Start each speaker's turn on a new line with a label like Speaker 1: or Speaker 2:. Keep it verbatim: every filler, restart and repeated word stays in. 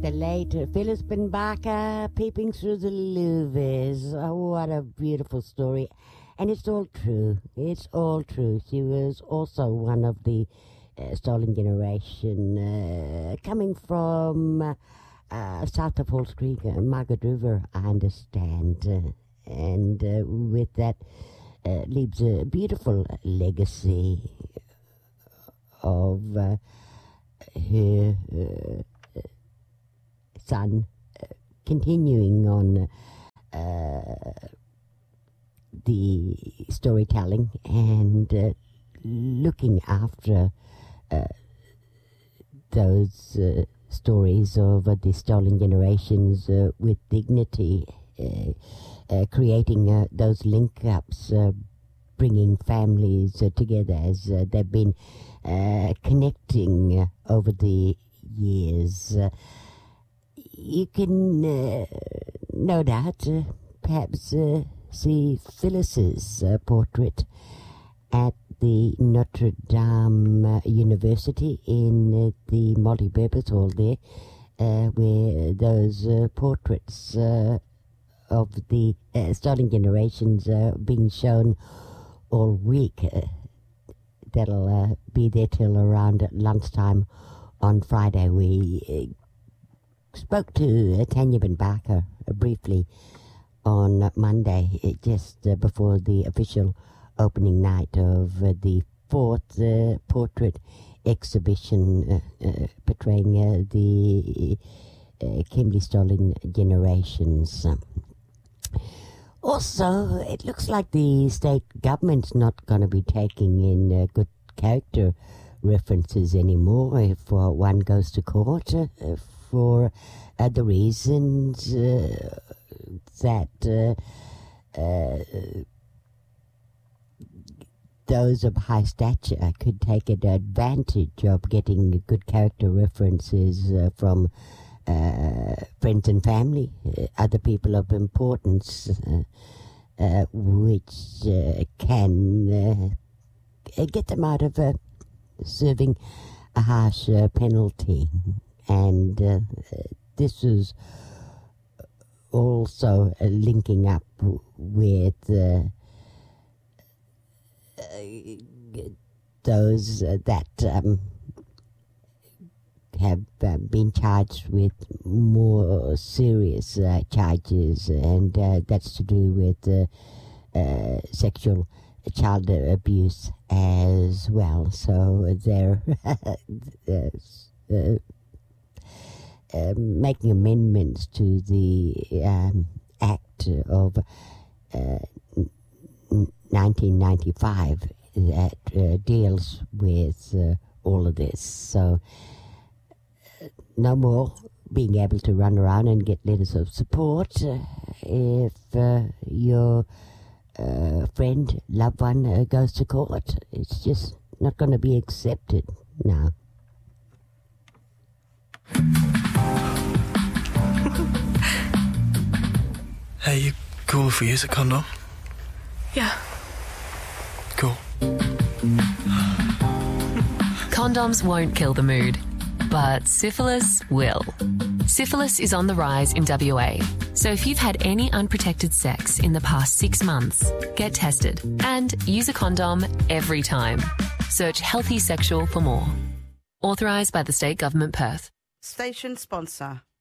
Speaker 1: the late Phyllis Benbacher peeping through the louvers. Oh, what a beautiful story. And it's all true. It's all true. She was also one of the uh, stolen generation, uh, coming from uh, uh, south of Halls Creek, uh, Margaret River, I understand. Uh, and uh, with that uh, leaves a beautiful legacy of uh, her uh, son uh, continuing on uh, the storytelling and uh, looking after uh, those uh, stories of uh, the stolen generations uh, with dignity, uh, uh, creating uh, those link-ups, uh, bringing families uh, together as uh, they've been uh, connecting uh, over the years. Uh, you can, uh, no doubt, uh, perhaps uh, see Phyllis's uh, portrait at the Notre Dame uh, University in uh, the multi-purpose hall there, uh, where those uh, portraits uh, of the uh, stolen generations are being shown all week. Uh, that'll uh, be there till around lunchtime on Friday. We uh, spoke to uh, Tanya Benbacher uh, briefly on Monday, uh, just uh, before the official opening night of uh, the fourth uh, portrait exhibition uh, uh, portraying uh, the uh, Kimberley stolen generations. Also, it looks like the state government's not going to be taking in uh, good character references anymore if uh, one goes to court uh, for uh, the reasons uh, that uh, uh, those of high stature could take advantage of getting good character references uh, from uh, friends and family, uh, other people of importance, uh, uh, which uh, can uh, get them out of uh, serving a harsh uh, penalty. And uh, this is also uh, linking up with uh, uh, those uh, that um, have uh, been charged with more serious uh, charges, and uh, that's to do with uh, uh, sexual child abuse as well. So they're uh, uh, uh, making amendments to the um, Act of uh, nineteen ninety-five that uh, deals with uh, all of this. So uh, no more being able to run around and get letters of support uh, if uh, your uh, friend, loved one uh, goes to court. It's just not going to be accepted now.
Speaker 2: Hey, you cool if we use a condom?
Speaker 3: Yeah.
Speaker 2: Cool.
Speaker 3: Condoms won't kill the mood, but syphilis will. Syphilis is on the rise in W A, so if you've had any unprotected sex in the past six months, get tested and use a condom every time. Search Healthy Sexual for more. Authorised by the State Government, Perth.
Speaker 4: Station sponsor.